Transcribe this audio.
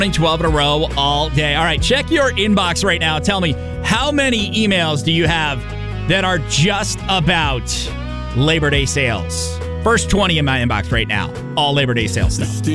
12 in a row all day. All right, check your inbox right now. Tell me, how many emails do you have that are just about Labor Day sales? First 20 in my inbox right now. All Labor Day sales stuff.